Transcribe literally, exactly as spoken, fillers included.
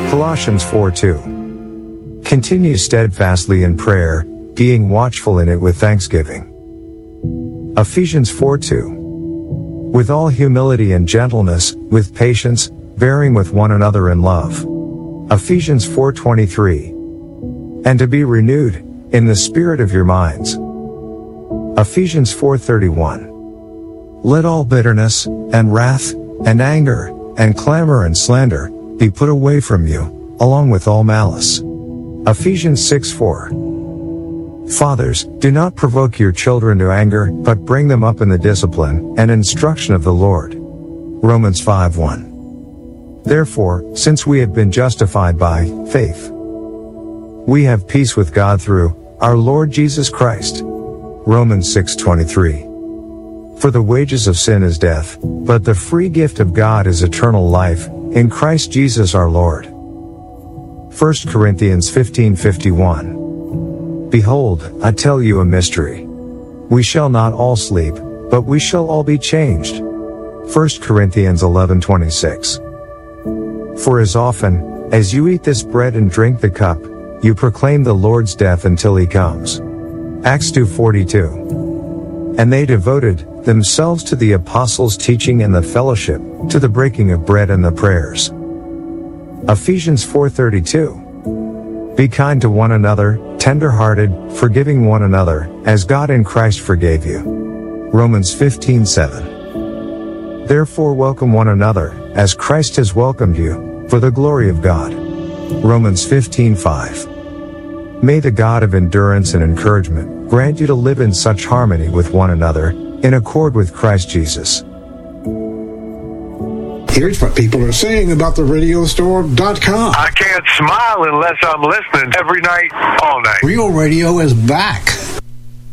Colossians four two. Continue steadfastly in prayer, being watchful in it with thanksgiving. Ephesians four two. With all humility and gentleness, with patience, bearing with one another in love. Ephesians four twenty-three. And to be renewed in the spirit of your minds. Ephesians four thirty-one. Let all bitterness, and wrath, and anger, and clamor and slander, be put away from you, along with all malice. Ephesians six four. Fathers, do not provoke your children to anger, but bring them up in the discipline and instruction of the Lord. Romans five one. Therefore, since we have been justified by faith, we have peace with God through our Lord Jesus Christ. Romans six twenty-three. For the wages of sin is death, but the free gift of God is eternal life, in Christ Jesus our Lord. First Corinthians fifteen fifty-one. Behold, I tell you a mystery. We shall not all sleep, but we shall all be changed. First Corinthians eleven twenty-six. For as often as you eat this bread and drink the cup, you proclaim the Lord's death until he comes. Acts two forty-two. And they devoted themselves to the apostles' teaching and the fellowship, to the breaking of bread and the prayers. Ephesians four thirty-two. Be kind to one another, tender-hearted, forgiving one another, as God in Christ forgave you. Romans fifteen seven. Therefore welcome one another, as Christ has welcomed you, for the glory of God. Romans fifteen five. May the God of endurance and encouragement grant you to live in such harmony with one another, in accord with Christ Jesus. Here's what people are saying about the radio store dot com. I can't smile unless I'm listening every night, all night. Real Radio is back.